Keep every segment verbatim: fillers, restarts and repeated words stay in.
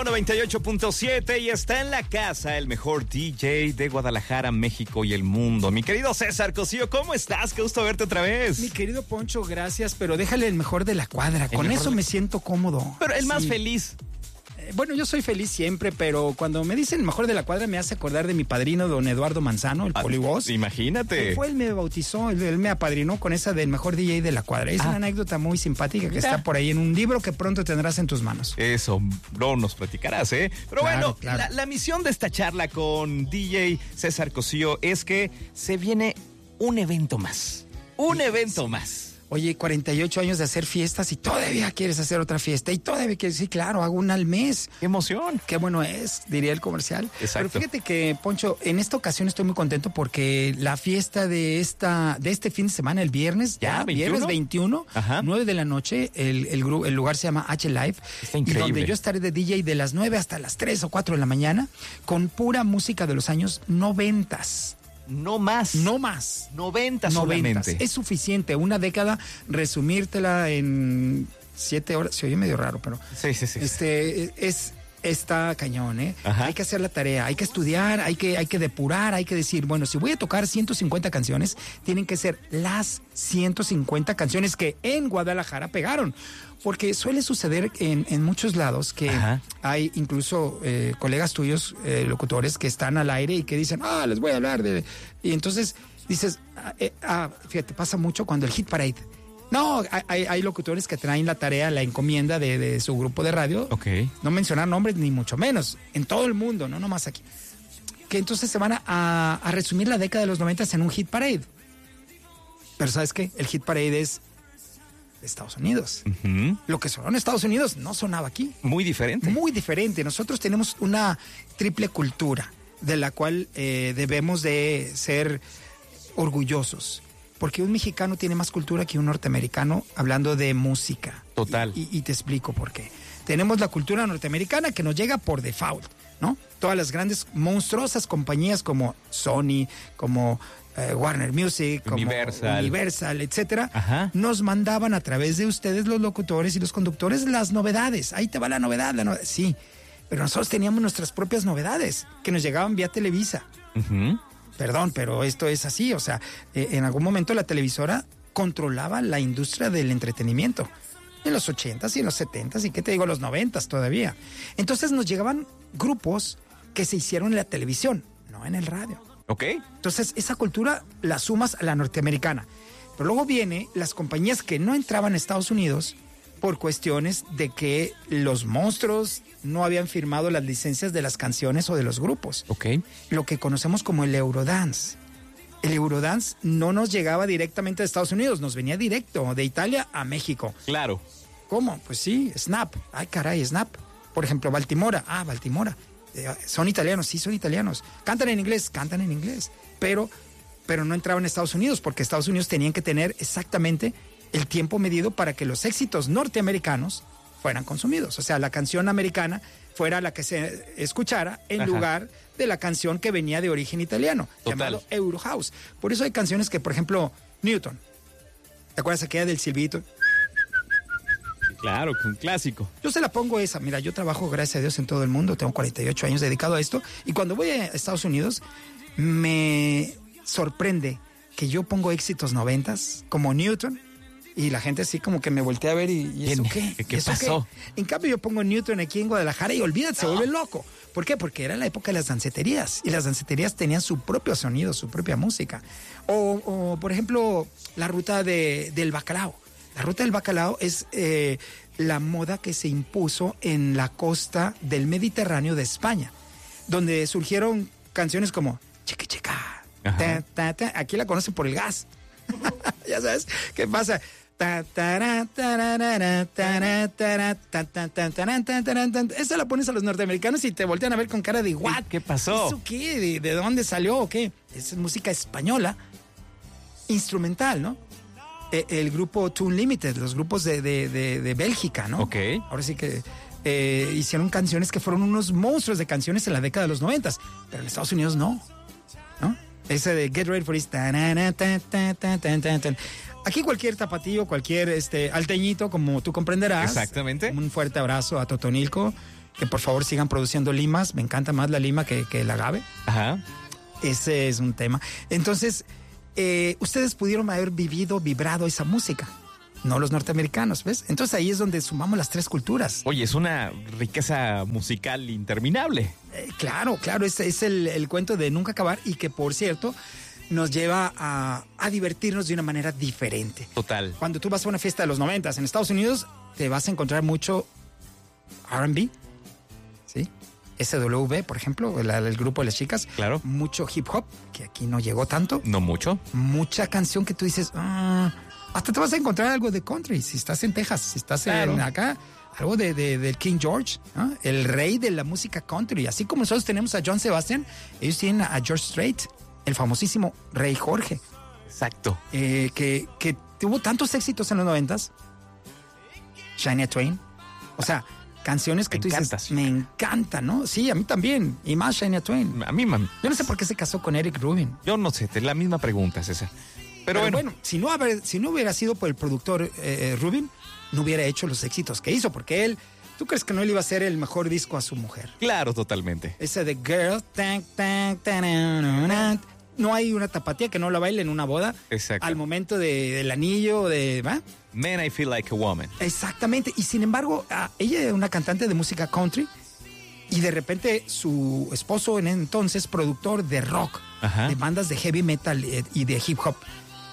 noventa y ocho punto siete y está en la casa el mejor D J de Guadalajara, México y el mundo. Mi querido César Cosío, ¿cómo estás? Qué gusto verte otra vez. Mi querido Poncho, gracias, pero déjale el mejor de la cuadra. El Con eso de... me siento cómodo. Pero el más sí. feliz. Bueno, yo soy feliz siempre, pero cuando me dicen el mejor de la cuadra me hace acordar de mi padrino, don Eduardo Manzano, el ah, Polivoz. Imagínate. Él fue, él me bautizó, él, él me apadrinó con esa del mejor D J de la cuadra. Es ah. una anécdota muy simpática que Mira. está por ahí en un libro que pronto tendrás en tus manos. Eso, no nos platicarás, ¿eh? Pero claro, bueno, claro. La, la misión de esta charla con D J César Cosío es que se viene un evento más. Un sí, evento sí. más. Oye, cuarenta y ocho años de hacer fiestas y todavía quieres hacer otra fiesta y todavía quieres, sí, claro, hago una al mes. ¡Qué emoción! Qué bueno es, diría el comercial. Exacto. Pero fíjate que, Poncho, en esta ocasión estoy muy contento porque la fiesta de esta de este fin de semana, el viernes, ya, ya viernes veintiuno, Ajá. nueve de la noche, el, el, el, el lugar se llama H Live. Está increíble. Y donde yo estaré de D J de las nueve hasta las tres o cuatro de la mañana con pura música de los años noventas. No más. No más. noventa solamente. Es suficiente. Una década, resumírtela en siete horas. Se oye medio raro, pero. Sí, sí, sí. Este, es. Está cañón, ¿eh? Ajá. Hay que hacer la tarea, hay que estudiar, hay que, hay que depurar, hay que decir, bueno, si voy a tocar ciento cincuenta canciones, tienen que ser las ciento cincuenta canciones que en Guadalajara pegaron. Porque suele suceder en, en muchos lados que Ajá. hay incluso eh, colegas tuyos, eh, locutores, que están al aire y que dicen, ah, les voy a hablar de... Y entonces dices, ah, eh, ah fíjate, pasa mucho cuando el Hit Parade... No, hay, hay locutores que traen la tarea, la encomienda de, de su grupo de radio. Ok. No mencionar nombres ni mucho menos. En todo el mundo, no nomás aquí. Que entonces se van a, a resumir la década de los noventas en un Hit Parade. Pero ¿sabes qué? El Hit Parade es de Estados Unidos. Uh-huh. Lo que sonó en Estados Unidos no sonaba aquí. Muy diferente. Muy diferente. Nosotros tenemos una triple cultura de la cual eh, debemos de ser orgullosos. Porque un mexicano tiene más cultura que un norteamericano hablando de música. Total. Y, y, y te explico por qué. Tenemos la cultura norteamericana que nos llega por default, ¿no? Todas las grandes, monstruosas compañías como Sony, como eh, Warner Music, como Universal, Universal etcétera, Ajá. nos mandaban a través de ustedes, los locutores y los conductores, las novedades. Ahí te va la novedad, la novedad. Sí, pero nosotros teníamos nuestras propias novedades que nos llegaban vía Televisa. Uh-huh. Perdón, pero esto es así, o sea, eh, en algún momento la televisora controlaba la industria del entretenimiento. En los ochentas y en los setentas y qué te digo, los noventas todavía. Entonces nos llegaban grupos que se hicieron en la televisión, no en el radio. Ok. Entonces esa cultura la sumas a la norteamericana. Pero luego viene las compañías que no entraban a Estados Unidos por cuestiones de que los monstruos no habían firmado las licencias de las canciones o de los grupos. Ok. Lo que conocemos como el Eurodance. El Eurodance no nos llegaba directamente de Estados Unidos, nos venía directo de Italia a México. Claro. ¿Cómo? Pues sí, Snap. Ay, caray, Snap. Por ejemplo, Baltimora. Ah, Baltimora. Eh, son italianos, sí, son italianos. Cantan en inglés, cantan en inglés. Pero, pero no entraban a Estados Unidos porque Estados Unidos tenían que tener exactamente el tiempo medido para que los éxitos norteamericanos fueran consumidos. O sea, la canción americana fuera la que se escuchara en Ajá. lugar de la canción que venía de origen italiano, Total. llamado Eurohouse. Por eso hay canciones que, por ejemplo, Newton. ¿Te acuerdas aquella del silbito? Claro, un clásico. Yo se la pongo esa. Mira, yo trabajo, gracias a Dios, en todo el mundo. Tengo cuarenta y ocho años dedicado a esto. Y cuando voy a Estados Unidos, me sorprende que yo pongo éxitos noventas, como Newton, y la gente así como que me voltea a ver y, ¿y eso qué? ¿Qué, ¿Qué ¿Eso pasó? Qué? En cambio yo pongo Newton aquí en Guadalajara y olvídate, se vuelve loco. ¿Por qué? Porque era la época de las danceterías y las danceterías tenían su propio sonido, su propia música. O, o por ejemplo, la ruta de, del bacalao. La ruta del bacalao es eh, la moda que se impuso en la costa del Mediterráneo de España, donde surgieron canciones como Chiqui Chica. Ta, ta, ta. Aquí la conocen por el gas. Ya sabes qué pasa. Esa la pones a los norteamericanos y te voltean a ver con cara de ¿what? ¿Qué pasó? ¿Eso qué? ¿De, de dónde salió o qué? Es música española, instrumental, ¿no? Eh, el grupo Tune Limited, los grupos de, de, de, de Bélgica, ¿no? Ok. Ahora sí que eh, hicieron canciones que fueron unos monstruos de canciones en la década de los noventas, pero en Estados Unidos no, ¿no? Ese de Get Ready for This. Aquí cualquier tapatío, cualquier este alteñito, como tú comprenderás. Exactamente. Un fuerte abrazo a Totonilco. que por favor sigan produciendo limas. Me encanta más la lima que, que el agave. Ajá. Ese es un tema. Entonces, eh, ustedes pudieron haber vivido, vibrado esa música. No los norteamericanos, ¿ves? Entonces ahí es donde sumamos las tres culturas. Oye, es una riqueza musical interminable. Eh, claro, claro, es, es el, el cuento de nunca acabar y que, por cierto, nos lleva a, a divertirnos de una manera diferente. Total. Cuando tú vas a una fiesta de los noventas en Estados Unidos, te vas a encontrar mucho R and B, ¿sí? S W B, por ejemplo, el, el grupo de las chicas. Claro. Mucho hip hop, que aquí no llegó tanto. No mucho. Mucha canción que tú dices... Ah, hasta te vas a encontrar algo de country, si estás en Texas, si estás claro. en acá, algo de, de, del King George, ¿no? El rey de la música country. Así como nosotros tenemos a John Sebastian, ellos tienen a George Strait, el famosísimo Rey Jorge. Exacto. Eh, que, que tuvo tantos éxitos en los noventas. Shania Twain. O sea, canciones que me tú encanta, dices, sí. me encanta, ¿no? Sí, a mí también. Y más Shania Twain. A mí, man. Yo no sé por qué se casó con Eric Rubin. Yo no sé, es la misma pregunta, César. Pero, Pero bueno, bueno, si, no haber, si no hubiera sido por el productor eh, Rubin, no hubiera hecho los éxitos que hizo, porque él, ¿tú crees que no le iba a hacer el mejor disco a su mujer? claro, totalmente. Ese de Girl, tan, tan, tan, tan, tan. No hay una tapatía que no la baile en una boda. Exacto. Al momento de, del anillo, de... ¿va? Man, I feel like a woman. Exactamente. Y sin embargo, ah, ella es una cantante de música country y de repente su esposo en entonces, productor de rock, Ajá. de bandas de heavy metal y de hip hop,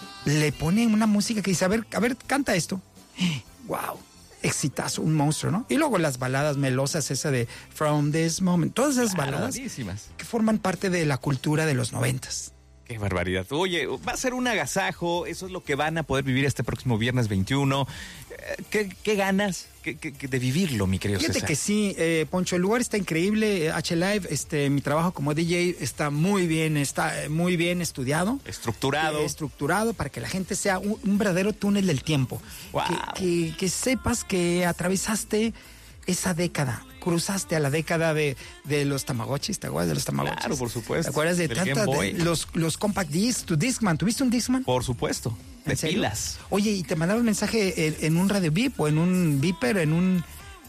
le pone una música que dice, a ver, a ver, canta esto. ¡Wow! Exitazo, un monstruo, ¿no? Y luego las baladas melosas, esa de From This Moment, todas esas Claro, baladas buenísimas. que forman parte de la cultura de los noventas. Qué barbaridad. Oye, va a ser un agasajo, eso es lo que van a poder vivir este próximo viernes veintiuno. Eh, ¿Qué, qué ganas qué, qué, de vivirlo, mi querido Fíjate César? que sí, eh, Poncho, el lugar está increíble, H Live, este, mi trabajo como D J está muy bien, está muy bien estudiado. Estructurado. Eh, estructurado para que la gente sea un, un verdadero túnel del tiempo. Wow. Que, que, que sepas que atravesaste esa década. Cruzaste a la década de, de los Tamagotchis, ¿te acuerdas de los Tamagotchis? Claro, por supuesto. ¿Te acuerdas de Del tanta Game Boy. de los, los compact discs, tu Discman? ¿Tuviste un Discman? Por supuesto. De ¿En serio? pilas. Oye, ¿y te mandaron mensaje en, en un radio beep o en un beeper, en un...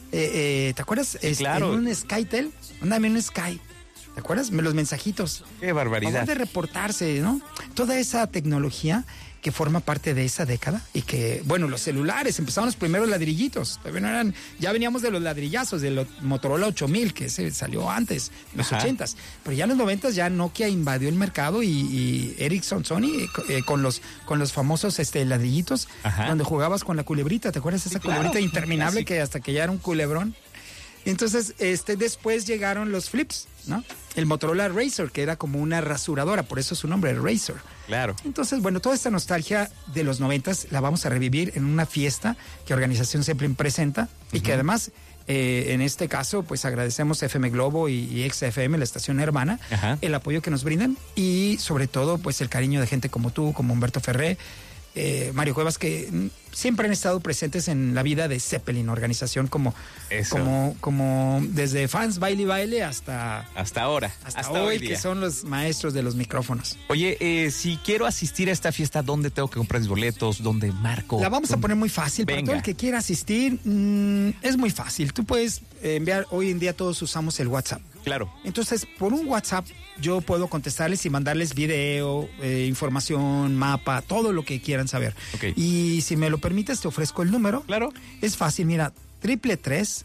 Eh, eh, ¿te acuerdas? Este, claro. En un SkyTel. Mándame un Sky. ¿Te acuerdas? Los mensajitos. Qué barbaridad. Favor de reportarse, ¿no? Toda esa tecnología que forma parte de esa década y que, bueno, los celulares, empezaron los primeros ladrillitos, todavía no eran, ya veníamos de los ladrillazos, de los Motorola ocho mil, que ese salió antes, en los Ajá. ochentas, pero ya en los noventas ya Nokia invadió el mercado y, y Ericsson, Sony, eh, con los con los famosos este, ladrillitos, Ajá. donde jugabas con la culebrita, ¿te acuerdas de esa Sí, claro, culebrita un interminable clásico. que hasta que ya era un culebrón? Entonces, este, después llegaron los flips, ¿no? El Motorola Razr, que era como una rasuradora, por eso su nombre, Razr. Claro. Entonces, bueno, toda esta nostalgia de los noventas la vamos a revivir en una fiesta que Organización Zeppelin presenta y que además, eh, en este caso, pues agradecemos a F M Globo y, y X F M, la estación hermana, Ajá. el apoyo que nos brindan y sobre todo, pues el cariño de gente como tú, como Humberto Ferré, eh, Mario Cuevas, que mm, siempre han estado presentes en la vida de Zeppelin, organización como, Eso. como, como desde fans baile y baile hasta, Hasta ahora. hasta, hoy, día. que son los maestros de los micrófonos. Oye, eh, si quiero asistir a esta fiesta, ¿dónde tengo que comprar mis boletos? ¿Dónde marco? La vamos a ¿Dónde? poner muy fácil. Para Venga. todo el que quiera asistir, mmm, es muy fácil. Tú puedes eh, enviar, hoy en día todos usamos el WhatsApp. Claro. Entonces, por un WhatsApp, yo puedo contestarles y mandarles video, eh, información, mapa, todo lo que quieran saber. Ok. Y si me lo permites, te ofrezco el número. Claro. Es fácil, mira, triple tres,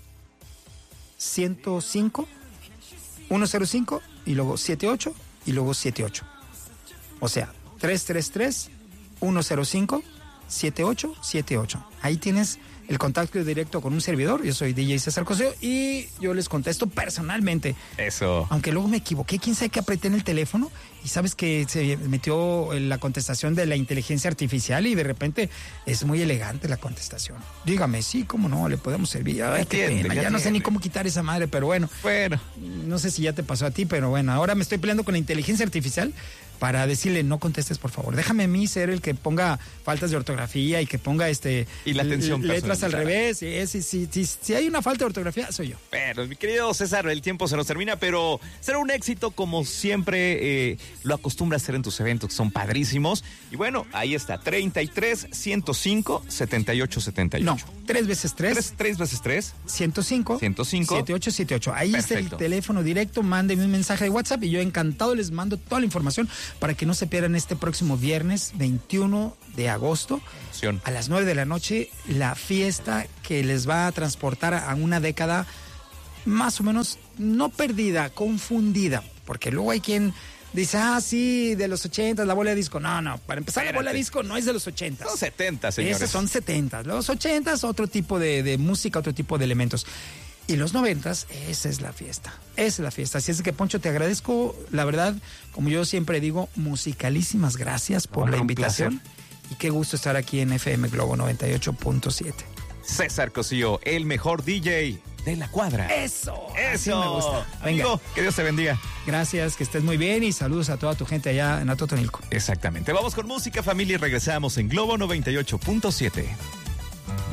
ciento cinco, ciento cinco y luego siete ocho y luego siete ocho. O sea, tres tres tres, ciento cinco, siete ocho siete ocho. Ahí tienes el contacto directo con un servidor. Yo soy D J César Cosío y yo les contesto personalmente. Eso. Aunque luego me equivoqué, quién sabe que apreté en el teléfono y sabes que se metió la contestación de la inteligencia artificial y de repente es muy elegante la contestación. Dígame, sí, cómo no, le podemos servir. Ay, qué Atiende, pena, ya ya no sé atiende. ni cómo quitar esa madre, pero bueno, Bueno. no sé si ya te pasó a ti, pero bueno, ahora me estoy peleando con la inteligencia artificial para decirle, no contestes, por favor. Déjame a mí ser el que ponga faltas de ortografía y que ponga este y la atención letras al revés. Si, si, si, si, si hay una falta de ortografía, soy yo. Pero, mi querido César, el tiempo se nos termina, pero será un éxito como siempre eh, lo acostumbra a hacer en tus eventos, que son padrísimos. Y bueno, ahí está, treinta y tres, ciento cinco, setenta y ocho, setenta y ocho. No, tres veces tres. Tres, tres veces tres. ciento cinco. ciento cinco. setenta y ocho setenta y ocho. Ahí Perfecto. está el teléfono directo, mándenme un mensaje de WhatsApp y yo encantado les mando toda la información para que no se pierdan este próximo viernes veintiuno de agosto Emoción. a las nueve de la noche, la fiesta que les va a transportar a una década más o menos no perdida, confundida, porque luego hay quien dice, ah, sí, de los ochentas, la bola de disco. No, no, para empezar, Espérate. la bola de disco no es de los ochentas. Son setenta, señores. Esos son setentas. Los ochentas, otro tipo de, de música, otro tipo de elementos. Y los noventas, esa es la fiesta. Esa es la fiesta. Así es que, Poncho, te agradezco, la verdad, como yo siempre digo, musicalísimas gracias por Hombre, la un invitación. placer. Y qué gusto estar aquí en F M Globo noventa y ocho punto siete. César Cosío, el mejor D J de la cuadra. Eso, así Eso me gusta. Venga. Amigo, que Dios te bendiga. Gracias, que estés muy bien y saludos a toda tu gente allá en Atotonilco. Exactamente. Vamos con música, familia, y regresamos en Globo noventa y ocho punto siete.